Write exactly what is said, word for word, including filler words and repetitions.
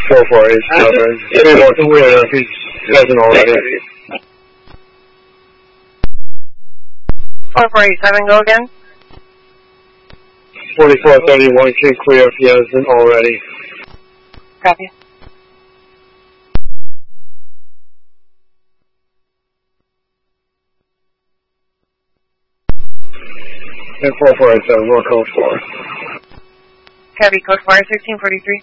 four four eight seven. three one two if he doesn't already. four four eight seven, go again. forty-four thirty-one, can clear if he hasn't already. Copy. And four four eight seven, more code four. Copy, code four, sixteen forty-three.